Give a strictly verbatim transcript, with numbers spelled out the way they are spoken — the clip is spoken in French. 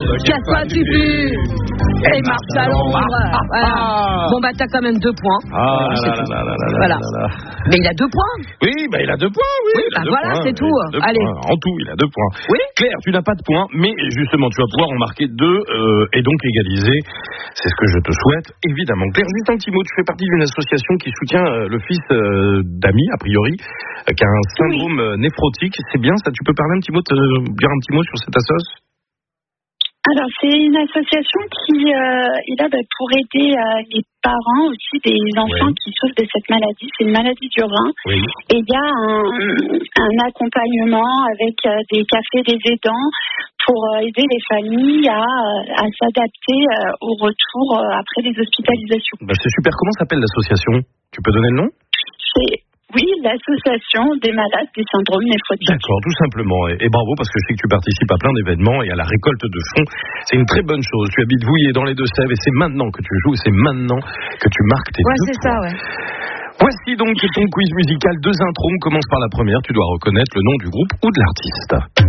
casse-toi tu pues, et marche à l'ombre. Ah, Voilà. ah. Bon bah t'as quand même deux points. Ah Voilà, là c'est là tout. là là là là Voilà. là là. Mais il a deux points. Oui, bah il a deux points, oui. Oui, il a bah deux voilà, points, c'est il tout. a deux Allez. points. En tout, il a deux points. Oui. Claire, tu n'as pas de points, mais justement, tu vas pouvoir en marquer deux euh, et donc égaliser. C'est ce que je te souhaite, évidemment. Claire, juste un petit mot. Tu fais partie d'une association qui soutient euh, le fils euh, d'Ami, a priori, euh, qui a un syndrome oui. néphrotique. C'est bien ça. Tu peux parler un petit mot, te dire un petit mot sur cette association? Alors, c'est une association qui euh, est là bah, pour aider euh, les parents aussi des enfants oui. qui souffrent de cette maladie. C'est une maladie du rein. Oui. Et il y a un, un accompagnement avec euh, des cafés des aidants pour euh, aider les familles à, à s'adapter euh, au retour euh, après les hospitalisations. Bah, c'est super. Comment s'appelle l'association? Tu peux donner le nom? C'est... Oui, l'association des malades des syndromes néphrotiques. D'accord, tout simplement. Et, et bravo, parce que je sais que tu participes à plein d'événements et à la récolte de fonds. C'est une très bonne chose. Tu habites Vouillé dans les Deux-Sèvres et c'est maintenant que tu joues, c'est maintenant que tu marques tes ouais, deux c'est points. ça, ouais. Voici donc ton quiz musical. Deux intros. On commence par la première. Tu dois reconnaître le nom du groupe ou de l'artiste.